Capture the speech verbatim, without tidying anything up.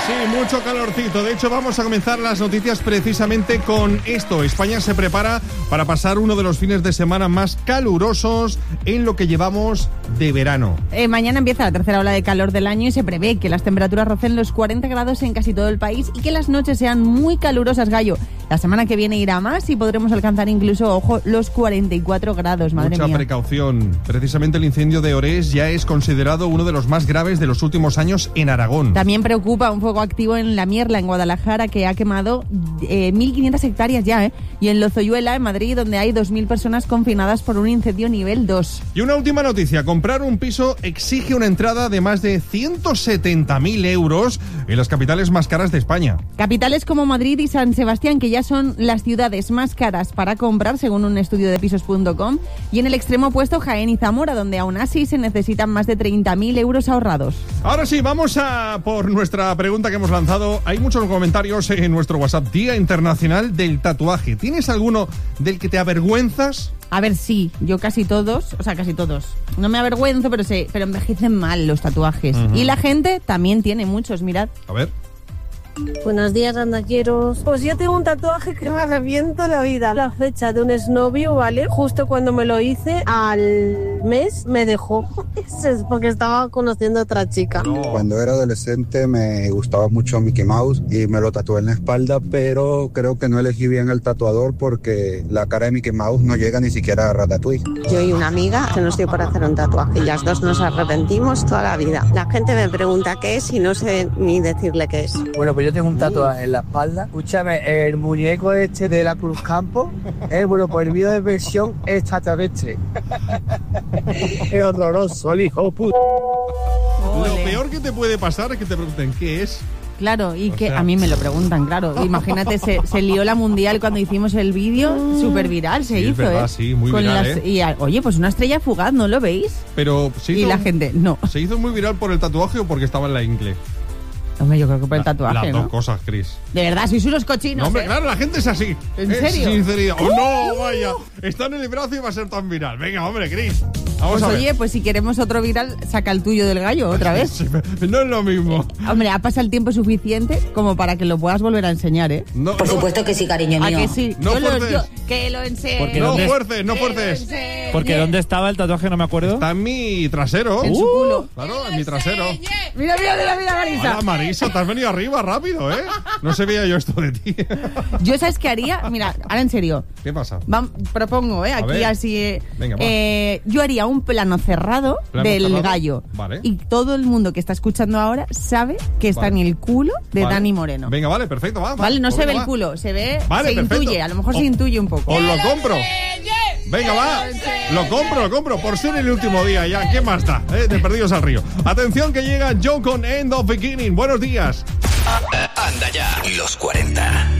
Sí, mucho calorcito. De hecho, vamos a comenzar las noticias precisamente con esto. España se prepara para pasar uno de los fines de semana más calurosos en lo que llevamos de verano. Eh, mañana empieza la tercera ola de calor del año y se prevé que las temperaturas rocen los cuarenta grados en casi todo el país y que las noches sean muy calurosas, Gallo. La semana que viene irá más y podremos alcanzar incluso, ojo, los cuarenta y cuatro grados, madre Mucha mía. Mucha precaución. Precisamente el incendio de Orés ya es considerado uno de los más graves de los últimos años en Aragón. También preocupa un fuego activo en La Mierla, en Guadalajara, que ha quemado eh, mil quinientas hectáreas ya, ¿eh? Y en Lozoyuela, en Madrid, donde hay dos mil personas confinadas por un incendio nivel dos. Y una última noticia. Comprar un piso exige una entrada de más de ciento setenta mil euros en las capitales más caras de España. Capitales como Madrid y San Sebastián, que ya son las ciudades más caras para comprar, según un estudio de pisos punto com. Y en el extremo opuesto, Jaén y Zamora, donde aún así se necesitan más de treinta mil euros ahorrados. Ahora sí, vamos a por nuestra pregunta que hemos lanzado. Hay muchos comentarios en nuestro WhatsApp. Día Internacional del Tatuaje. ¿Tienes alguno del que te avergüenzas? A ver, sí, yo casi todos, o sea, casi todos. No me avergüenzo, pero sé, pero envejecen mal los tatuajes. Uh-huh. Y la gente también tiene muchos, mirad. A ver. Buenos días, andaqueros. Pues yo tengo un tatuaje que me arrepiento la vida. La fecha de un exnovio, ¿vale? Justo cuando me lo hice, al mes me dejó. Eso es porque estaba conociendo a otra chica. No. Cuando era adolescente me gustaba mucho Mickey Mouse y me lo tatué en la espalda, pero creo que no elegí bien el tatuador porque la cara de Mickey Mouse no llega ni siquiera a Ratatouille. Yo y una amiga se nos dio por hacer un tatuaje y las dos nos arrepentimos toda la vida. La gente me pregunta qué es y no sé ni decirle qué es. Bueno, pues yo tengo un tatuaje en la espalda. Escúchame, el muñeco este de la Cruz Campo es, bueno, pues el vídeo de versión extraterrestre. Es horroroso, el hijo puto. Lo peor que te puede pasar es que te pregunten qué es. Claro, y o que sea... a mí me lo preguntan, claro. Imagínate, se, se lió la mundial cuando hicimos el vídeo, súper viral se sí, hizo, verdad, ¿eh? Sí, muy Con viral, las, ¿eh? Y, oye, pues una estrella fugaz, ¿no lo veis? Pero se hizo, y la gente, no. ¿Se hizo muy viral por el tatuaje o porque estaba en la ingle? Hombre, yo creo que por el tatuaje, Las dos ¿no? cosas, Chris. De verdad, sois unos cochinos. No, hombre, ¿eh? claro, la gente es así. ¿En es serio? Sinceridad. ¡Oh, no! Vaya, está en el brazo y va a ser tan viral. Venga, hombre, Chris. Vamos pues a ver. oye, pues si queremos otro viral, saca el tuyo del Gallo otra vez. Sí, no es lo mismo. Hombre, ha pasado el tiempo suficiente como para que lo puedas volver a enseñar, ¿eh? No, Por no. supuesto que sí, cariño mío. ¿A que sí? No Yo lo- fuerces. yo- que lo enseñe. Porque No ¿dónde- fuerces, no Que lo fuerces. enseñe. Porque ¿dónde estaba el tatuaje? No me acuerdo. Está en mi trasero. En su culo. Claro, en mi trasero. Mira, mira, mira, mira, Marisa. Hola, Marisa, te has venido arriba rápido, ¿eh? No se veía yo esto de ti. Yo, ¿sabes qué haría? Mira, ahora en serio. ¿Qué pasa? Vam- propongo, ¿eh? Aquí ver. así. Eh, Venga, va. eh, yo haría un plano cerrado Plano del cerrado. Gallo. Vale. Y todo el mundo que está escuchando ahora sabe que está Vale. en el culo de Vale. Dani Moreno. Venga, vale, perfecto, va. va. Vale, no Pues se ve venga, el va. culo, se ve, Vale, se perfecto. intuye, a lo mejor O- se intuye un poco. Os lo compro. Venga, va. Lo compro, lo compro. Por ser el último día ya. ¿Qué más da? ¿Eh? De Perdidos al Río. Atención que llega Joe con End of Beginning. Buenos días. Anda ya. Los cuarenta.